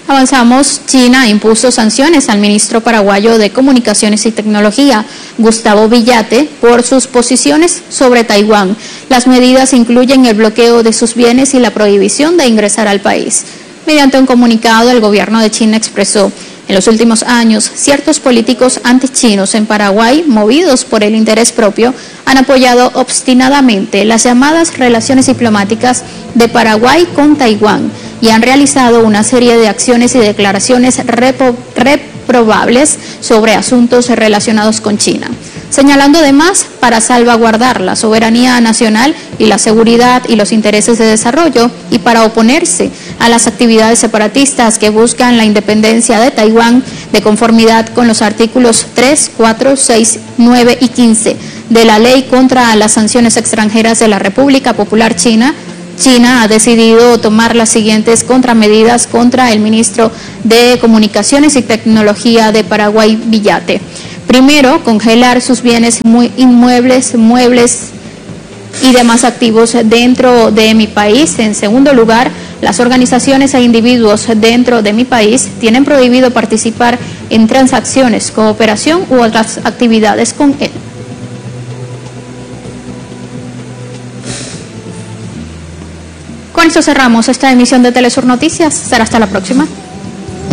Avanzamos. China impuso sanciones al ministro paraguayo de Comunicaciones y Tecnología, Gustavo Villate, por sus posiciones sobre Taiwán. Las medidas incluyen el bloqueo de sus bienes y la prohibición de ingresar al país. Mediante un comunicado, el gobierno de China expresó: en los últimos años, ciertos políticos antichinos en Paraguay, movidos por el interés propio, han apoyado obstinadamente las llamadas relaciones diplomáticas de Paraguay con Taiwán y han realizado una serie de acciones y declaraciones reprobables sobre asuntos relacionados con China, señalando además para salvaguardar la soberanía nacional y la seguridad y los intereses de desarrollo y para oponerse a las actividades separatistas que buscan la independencia de Taiwán de conformidad con los artículos 3, 4, 6, 9 y 15 de la Ley contra las Sanciones Extranjeras de la República Popular China. China ha decidido tomar las siguientes contramedidas contra el ministro de Comunicaciones y Tecnología de Paraguay, Villate. Primero, congelar sus bienes inmuebles, muebles y demás activos dentro de mi país. En segundo lugar, las organizaciones e individuos dentro de mi país tienen prohibido participar en transacciones, cooperación u otras actividades con él. Con esto cerramos esta emisión de Telesur Noticias. Será hasta la próxima.